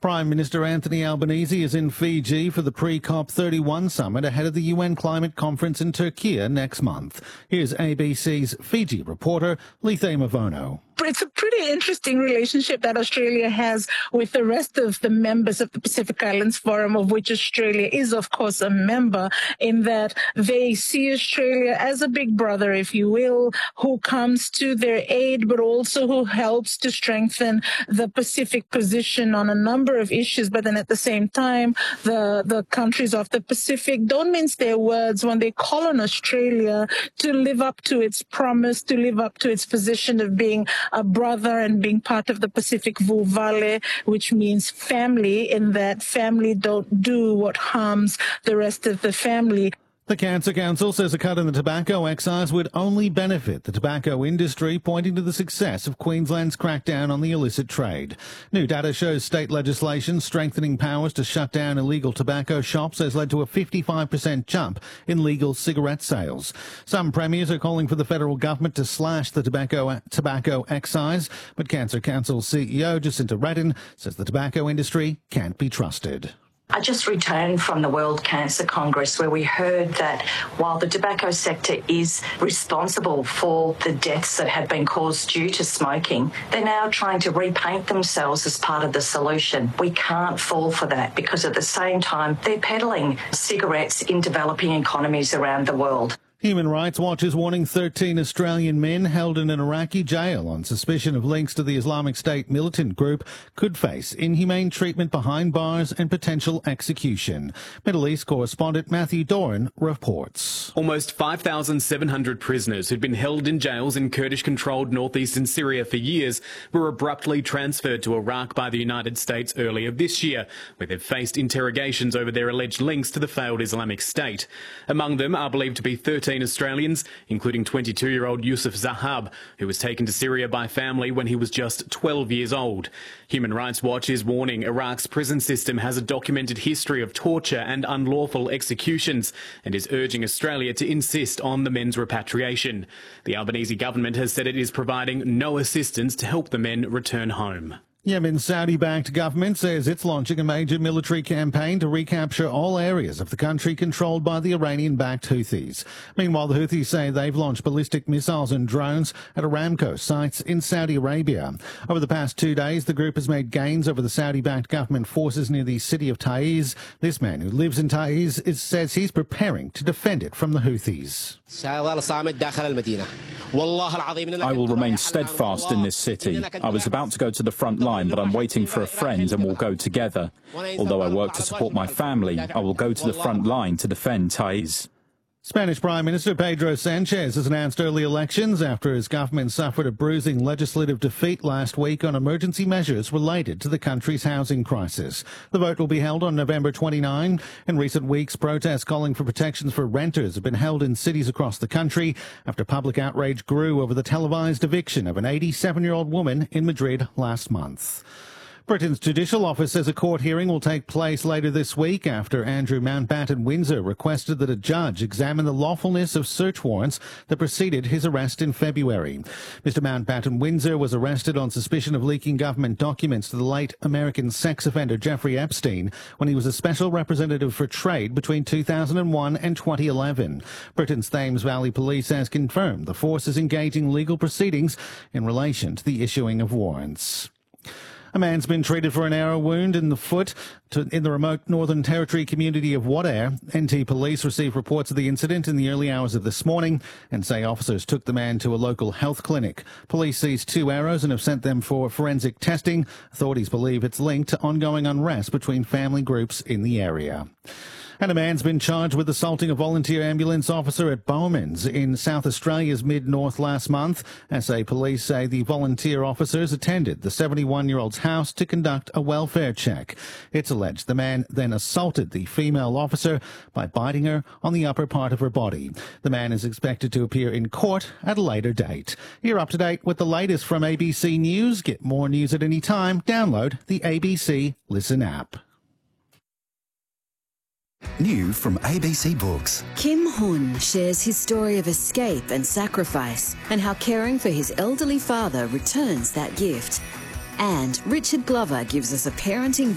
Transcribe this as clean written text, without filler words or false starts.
Prime Minister Anthony Albanese is in Fiji for the pre-COP31 summit ahead of the UN climate conference in Turkey next month. Here's ABC's Fiji reporter Lethe Mavono. It's a pretty interesting relationship that Australia has with the rest of the members of the Pacific Islands Forum, of which Australia is, of course, a member, in that they see Australia as a big brother, if you will, who comes to their aid, but also who helps to strengthen the Pacific position on a number of issues. But then at the same time, the countries of the Pacific don't mince their words when they call on Australia to live up to its promise, to live up to its position of being a brother and being part of the Pacific Vulvale, which means family, in that family don't do what harms the rest of the family. The Cancer Council says a cut in the tobacco excise would only benefit the tobacco industry, pointing to the success of Queensland's crackdown on the illicit trade. New data shows state legislation strengthening powers to shut down illegal tobacco shops has led to a 55% jump in legal cigarette sales. Some premiers are calling for the federal government to slash the tobacco excise, but Cancer Council CEO Jacinta Redden says the tobacco industry can't be trusted. I just returned from the World Cancer Congress, where we heard that while the tobacco sector is responsible for the deaths that have been caused due to smoking, they're now trying to repaint themselves as part of the solution. We can't fall for that, because at the same time, they're peddling cigarettes in developing economies around the world. Human Rights Watch is warning 13 Australian men held in an Iraqi jail on suspicion of links to the Islamic State militant group could face inhumane treatment behind bars and potential execution. Middle East correspondent Matthew Doran reports. Almost 5,700 prisoners who'd been held in jails in Kurdish-controlled northeastern Syria for years were abruptly transferred to Iraq by the United States earlier this year, where they've faced interrogations over their alleged links to the failed Islamic State. Among them are believed to be 13 Australians, including 22-year-old Yusuf Zahab, who was taken to Syria by family when he was just 12 years old. Human Rights Watch is warning Iraq's prison system has a documented history of torture and unlawful executions, and is urging Australia to insist on the men's repatriation. The Albanese government has said it is providing no assistance to help the men return home. Yemen's Saudi-backed government says it's launching a major military campaign to recapture all areas of the country controlled by the Iranian-backed Houthis. Meanwhile, the Houthis say they've launched ballistic missiles and drones at Aramco sites in Saudi Arabia. Over the past 2 days, the group has made gains over the Saudi-backed government forces near the city of Taiz. This man who lives in Taiz says he's preparing to defend it from the Houthis. I will remain steadfast in this city. I was about to go to the front line, but I'm waiting for a friend and we'll go together. Although I work to support my family, I will go to the front line to defend Taiz. Spanish Prime Minister Pedro Sanchez has announced early elections after his government suffered a bruising legislative defeat last week on emergency measures related to the country's housing crisis. The vote will be held on November 29. In recent weeks, protests calling for protections for renters have been held in cities across the country after public outrage grew over the televised eviction of an 87-year-old woman in Madrid last month. Britain's Judicial Office says a court hearing will take place later this week after Andrew Mountbatten Windsor requested that a judge examine the lawfulness of search warrants that preceded his arrest in February. Mr. Mountbatten Windsor was arrested on suspicion of leaking government documents to the late American sex offender Jeffrey Epstein when he was a special representative for trade between 2001 and 2011. Britain's Thames Valley Police has confirmed the force is engaging legal proceedings in relation to the issuing of warrants. A man's been treated for an arrow wound in the foot in the remote Northern Territory community of Wadair. NT Police received reports of the incident in the early hours of this morning and say officers took the man to a local health clinic. Police seized 2 arrows and have sent them for forensic testing. Authorities believe it's linked to ongoing unrest between family groups in the area. And a man's been charged with assaulting a volunteer ambulance officer at Bowmans in South Australia's mid-north last month. SA police say the volunteer officers attended the 71-year-old's house to conduct a welfare check. It's alleged the man then assaulted the female officer by biting her on the upper part of her body. The man is expected to appear in court at a later date. You're up to date with the latest from ABC News. Get more news at any time. Download the ABC Listen app. New from ABC Books. Kim Hun shares his story of escape and sacrifice and how caring for his elderly father returns that gift. And Richard Glover gives us a parenting